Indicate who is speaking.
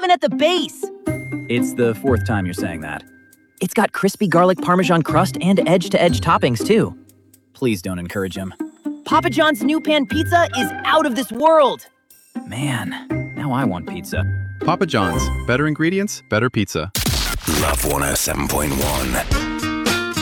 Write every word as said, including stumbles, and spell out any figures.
Speaker 1: even at the base.
Speaker 2: It's the fourth time you're saying that.
Speaker 1: It's got crispy garlic parmesan crust and edge-to-edge toppings, too.
Speaker 2: Please don't encourage him.
Speaker 1: Papa John's new pan pizza is out of this world.
Speaker 2: Man, now I want pizza.
Speaker 3: Papa John's. Better ingredients, better pizza.
Speaker 4: Love one oh seven point one.